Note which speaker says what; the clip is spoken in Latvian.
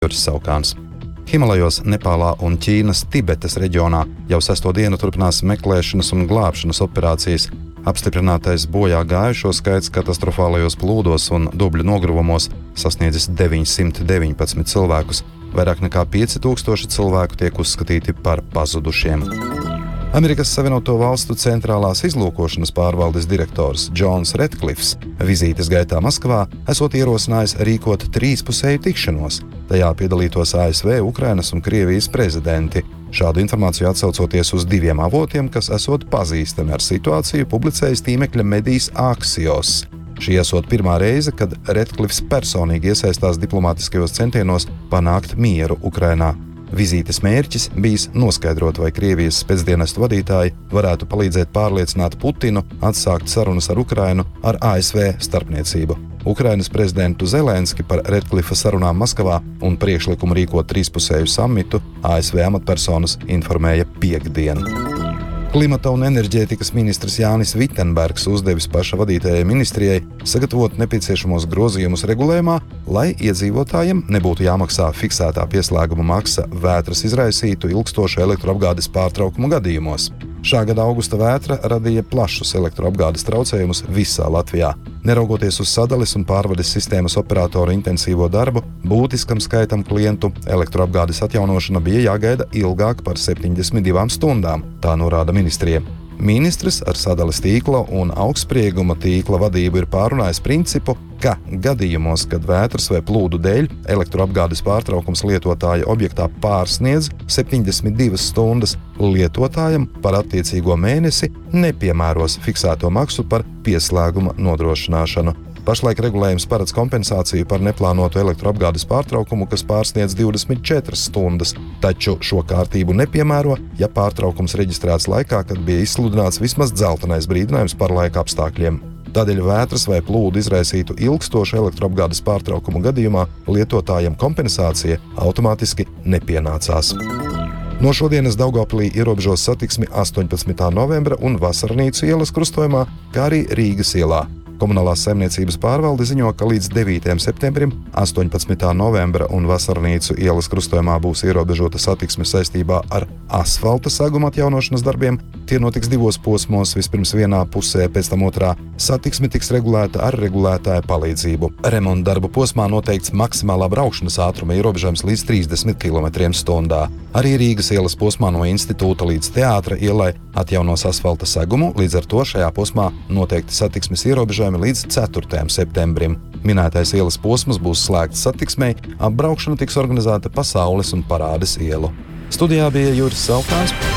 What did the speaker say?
Speaker 1: Juris Saukāns. Himalajos, Nepālā un Ķīnas Tibetas reģionā jau 6. dienu turpinās meklēšanas un glābšanas operācijas. Apstiprinātais bojā gājušo skaits katastrofālajos plūdos un dubļu nogruvumos sasniedzis 919 cilvēkus. Vairāk nekā 5000 cilvēku tiek uzskatīti par pazudušiem. Amerikas Savienoto Valstu centrālās izlūkošanas pārvaldes direktors Džons Redklifs vizītes gaitā Maskavā esot ierosinājis rīkot trīspusēju tikšanos. Tajā piedalītos ASV, Ukrainas un Krievijas prezidenti. Šādu informāciju atsaucoties uz 2 avotiem, kas esot pazīstami ar situāciju, publicējis tīmekļa medijs Axios. Šī esot pirmā reize, kad Redklifs personīgi iesaistās diplomātiskajos centienos panākt mieru Ukrainā. Vizītes mērķis bijis noskaidrot, vai Krievijas spēcdienestu vadītāji varētu palīdzēt pārliecināt Putinu atsākt sarunas ar Ukrainu ar ASV starpniecību. Ukrainas prezidentu Zelenski par Redklifa sarunām Maskavā un priekšlikumu rīkot trīspusēju samitu ASV amatpersonas informēja piektdien. Klimata un enerģētikas ministrs Jānis Vitenbergs uzdevis paša vadītājai ministrijai sagatavot nepieciešamos grozījumus regulējumā, lai iedzīvotājiem nebūtu jāmaksā fiksētā pieslēguma maksa vētras izraisītu ilgstošu elektroapgādes pārtraukumu gadījumos. Šā gada augusta vētra radīja plašus elektroapgādes traucējumus visā Latvijā. Neraugoties uz sadales un pārvades sistēmas operatoru intensīvo darbu, būtiskam skaitam klientu elektroapgādes atjaunošana bija jāgaida ilgāk par 72 stundām, tā norāda ministrija. Ministrs ar sadales tīkla un augstsprieguma tīkla vadību ir pārunājis principu, ka gadījumos, kad vētras vai plūdu dēļ elektroapgādes pārtraukums lietotāja objektā pārsniedz 72 stundas, lietotājam par attiecīgo mēnesi nepiemēros fiksēto maksu par pieslēguma nodrošināšanu. Pašlaik regulējums paredz kompensāciju par neplānotu elektroapgādes pārtraukumu, kas pārsniedz 24 stundas, taču šo kārtību nepiemēro, ja pārtraukums reģistrēts laikā, kad bija izsludināts vismaz dzeltenais brīdinājums par laika apstākļiem. Tādēļ vētras vai plūdu izraisītu ilgstošu elektroapgādes pārtraukumu gadījumā lietotājiem kompensācija automātiski nepienācās. No šodienas Daugavpilī ierobežos satiksmi 18. novembra un Vasarnīcu ielas krustojumā, kā arī Rīgas ielā. Komunālās saimniecības pārvalde ziņo, ka līdz 9. septembrim 18. novembra un Vasarnīcu ielas krustojumā būs ierobežota satiksme saistībā ar asfalta seguma atjaunošanas darbiem. Tie notiks 2 posmos, vispirms vienā pusē, pēc tam otrā. Satiksme tiks regulēta ar regulētāja palīdzību. Remonta darbu posmā noteikts maksimālā braukšanas ātruma ierobežojums līdz 30 km/h. Arī Rīgas ielas posmā no Institūta līdz Teātra ielai atjaunos asfalta segumu, līdz ar to šajā posmā noteikti satiksmes ierobežojumi līdz 4. septembrim. Minētais ielas posms būs slēgts satiksmei, apbraukšana tiks organizēta pa Saules un Parādes ielu. Studijā bija Juris Saukāns.